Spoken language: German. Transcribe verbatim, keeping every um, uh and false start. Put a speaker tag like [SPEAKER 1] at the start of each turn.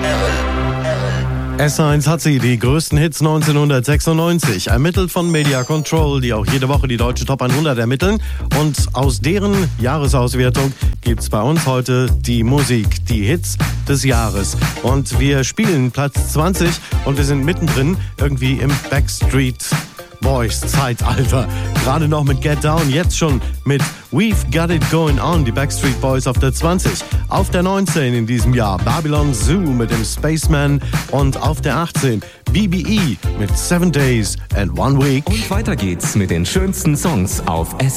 [SPEAKER 1] S eins hat sie, die größten Hits neunzehnhundertsechsundneunzig, ermittelt von Media Control, die auch jede Woche die deutsche Top hundert ermitteln. Und aus deren Jahresauswertung gibt's bei uns heute die Musik, die Hits des Jahres. Und wir spielen Platz zwanzig und wir sind mittendrin irgendwie im Backstreet Boys Zeitalter. Gerade noch mit Get Down, jetzt schon mit We've Got It Going On, die Backstreet Boys auf der zwanzig. Auf der neunzehn in diesem Jahr Babylon Zoo mit dem Spaceman und auf der achtzehn B B E mit Seven Days and One Week.
[SPEAKER 2] Und weiter geht's mit den schönsten Songs auf S